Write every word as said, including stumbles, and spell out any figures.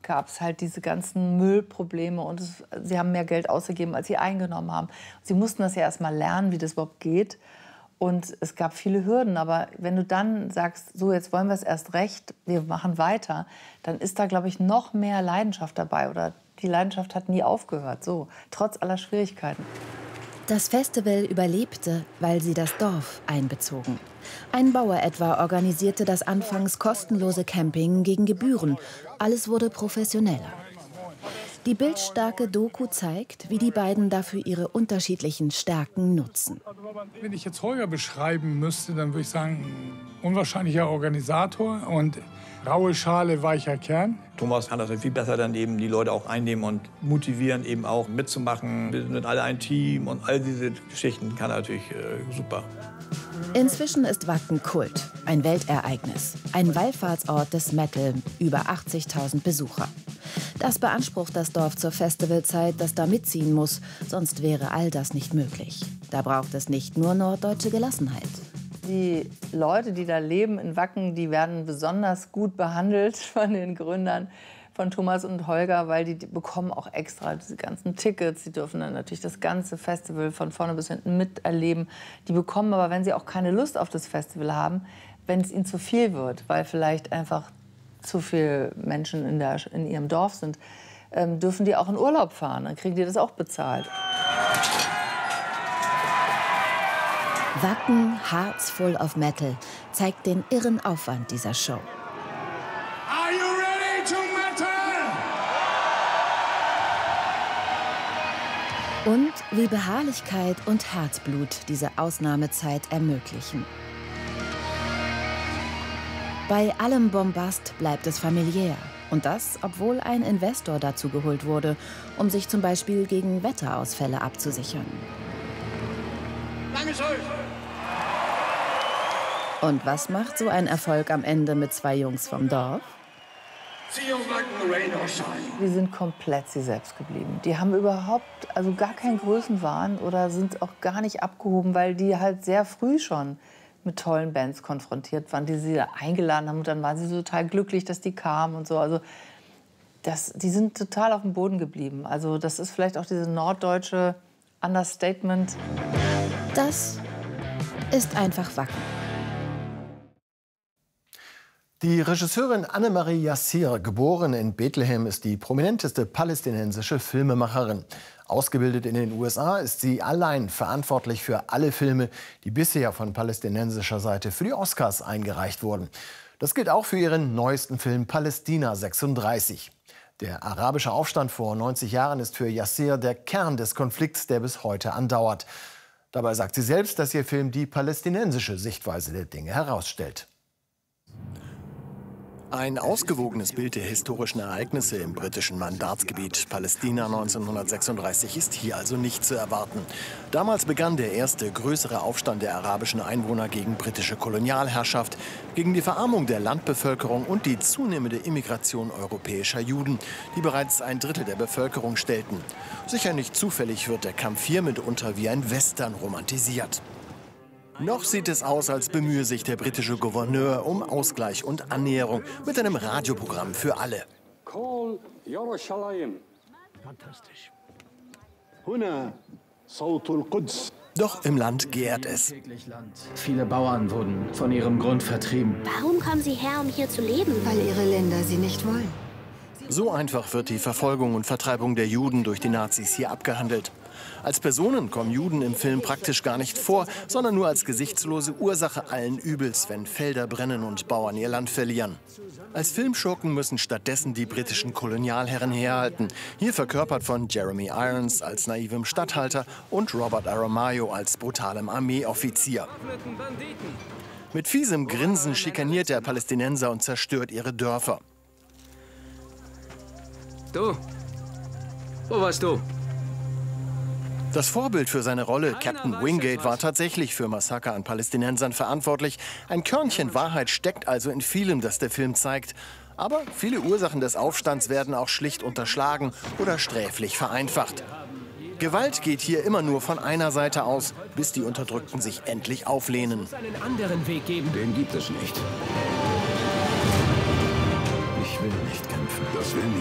gab es halt diese ganzen Müllprobleme und es, sie haben mehr Geld ausgegeben, als sie eingenommen haben. Sie mussten das ja erst mal lernen, wie das überhaupt geht. Und es gab viele Hürden, aber wenn du dann sagst, so jetzt wollen wir es erst recht, wir machen weiter, dann ist da, glaube ich, noch mehr Leidenschaft dabei. Oder die Leidenschaft hat nie aufgehört, so, trotz aller Schwierigkeiten. Das Festival überlebte, weil sie das Dorf einbezogen. Ein Bauer etwa organisierte das anfangs kostenlose Camping gegen Gebühren. Alles wurde professioneller. Die bildstarke Doku zeigt, wie die beiden dafür ihre unterschiedlichen Stärken nutzen. Wenn ich jetzt Holger beschreiben müsste, dann würde ich sagen, unwahrscheinlicher Organisator und raue Schale, weicher Kern. Thomas kann das viel besser dann eben die Leute auch einnehmen und motivieren, eben auch mitzumachen. Wir sind alle ein Team und all diese Geschichten kann er natürlich äh, super. Inzwischen ist Wacken Kult, ein Weltereignis, ein Wallfahrtsort des Metal, über achtzigtausend Besucher. Das beansprucht das Dorf zur Festivalzeit, das da mitziehen muss, sonst wäre all das nicht möglich. Da braucht es nicht nur norddeutsche Gelassenheit. Die Leute, die da leben in Wacken, die werden besonders gut behandelt von den Gründern, von Thomas und Holger, weil die, die bekommen auch extra diese ganzen Tickets. Sie dürfen dann natürlich das ganze Festival von vorne bis hinten miterleben. Die bekommen aber, wenn sie auch keine Lust auf das Festival haben, wenn es ihnen zu viel wird, weil vielleicht einfach zu viele Menschen in, der, in ihrem Dorf sind, ähm, dürfen die auch in Urlaub fahren. Dann kriegen die das auch bezahlt. Wacken Hearts Full of Metal zeigt den irren Aufwand dieser Show. Are you ready to metal? Und wie Beharrlichkeit und Herzblut diese Ausnahmezeit ermöglichen. Bei allem Bombast bleibt es familiär. Und das, obwohl ein Investor dazu geholt wurde, um sich zum Beispiel gegen Wetterausfälle abzusichern. Und was macht so ein Erfolg am Ende mit zwei Jungs vom Dorf? Die sind komplett sie selbst geblieben. Die haben überhaupt also gar keinen Größenwahn oder sind auch gar nicht abgehoben, weil die halt sehr früh schon mit tollen Bands konfrontiert waren, die sie da eingeladen haben. Und dann waren sie so total glücklich, dass die kamen und so. Also das, die sind total auf dem Boden geblieben. Also das ist vielleicht auch dieses norddeutsche Understatement. Das ist einfach Wacken. Die Regisseurin Annemarie Yassir, geboren in Bethlehem, ist die prominenteste palästinensische Filmemacherin. Ausgebildet in den U S A ist sie allein verantwortlich für alle Filme, die bisher von palästinensischer Seite für die Oscars eingereicht wurden. Das gilt auch für ihren neuesten Film Palästina sechsunddreißig. Der arabische Aufstand vor neunzig Jahren ist für Yassir der Kern des Konflikts, der bis heute andauert. Dabei sagt sie selbst, dass ihr Film die palästinensische Sichtweise der Dinge herausstellt. Ein ausgewogenes Bild der historischen Ereignisse im britischen Mandatsgebiet Palästina neunzehnhundertsechsunddreißig ist hier also nicht zu erwarten. Damals begann der erste größere Aufstand der arabischen Einwohner gegen britische Kolonialherrschaft, gegen die Verarmung der Landbevölkerung und die zunehmende Immigration europäischer Juden, die bereits ein Drittel der Bevölkerung stellten. Sicher nicht zufällig wird der Kampf hier mitunter wie ein Western romantisiert. Noch sieht es aus, als bemühe sich der britische Gouverneur um Ausgleich und Annäherung mit einem Radioprogramm für alle. Call Jerusalem. Fantastisch. Doch im Land gärt es. Viele Bauern wurden von ihrem Grund vertrieben. Warum kommen sie her, um hier zu leben? Weil ihre Länder sie nicht wollen. So einfach wird die Verfolgung und Vertreibung der Juden durch die Nazis hier abgehandelt. Als Personen kommen Juden im Film praktisch gar nicht vor, sondern nur als gesichtslose Ursache allen Übels, wenn Felder brennen und Bauern ihr Land verlieren. Als Filmschurken müssen stattdessen die britischen Kolonialherren herhalten. Hier verkörpert von Jeremy Irons als naivem Statthalter und Robert Aramayo als brutalem Armeeoffizier. Mit fiesem Grinsen schikaniert der Palästinenser und zerstört ihre Dörfer. Du? Wo warst du? Das Vorbild für seine Rolle, Captain Wingate, war tatsächlich für Massaker an Palästinensern verantwortlich. Ein Körnchen Wahrheit steckt also in vielem, das der Film zeigt. Aber viele Ursachen des Aufstands werden auch schlicht unterschlagen oder sträflich vereinfacht. Gewalt geht hier immer nur von einer Seite aus, bis die Unterdrückten sich endlich auflehnen. Es muss einen anderen Weg geben. Den gibt es nicht. Ich will nicht kämpfen. Das will niemand.